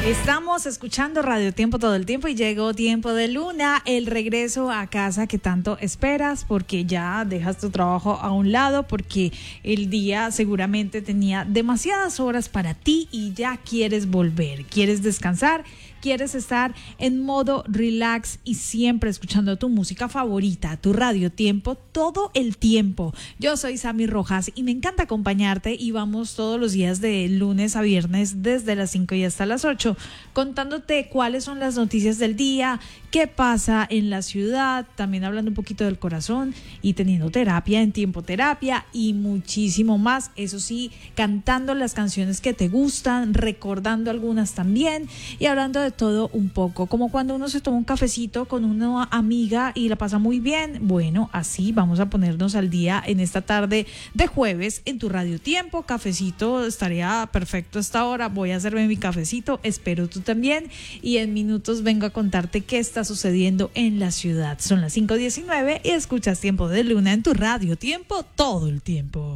Estamos escuchando Radio Tiempo todo el tiempo y llegó Tiempo de Luna, el regreso a casa que tanto esperas, porque ya dejas tu trabajo a un lado, porque el día seguramente tenía demasiadas horas para ti y ya quieres volver, quieres descansar, quieres estar en modo relax y siempre escuchando tu música favorita, tu Radio Tiempo todo el tiempo. Yo soy Sammy Rojas y me encanta acompañarte y vamos todos los días de lunes a viernes desde las 5 y hasta las 8 contándote cuáles son las noticias del día, qué pasa en la ciudad, también hablando un poquito del corazón y teniendo terapia en Tiempo Terapia y muchísimo más. Eso sí, cantando las canciones que te gustan, recordando algunas también y hablando de todo un poco, como cuando uno se toma un cafecito con una amiga y la pasa muy bien. Bueno, así vamos a ponernos al día en esta tarde de jueves en tu Radio Tiempo. Cafecito estaría perfecto a esta hora. Voy a hacerme mi cafecito, espero tú también, y en minutos vengo a contarte qué está sucediendo en la ciudad. Son las 5:19 y escuchas Tiempo de Luna en tu Radio Tiempo todo el tiempo.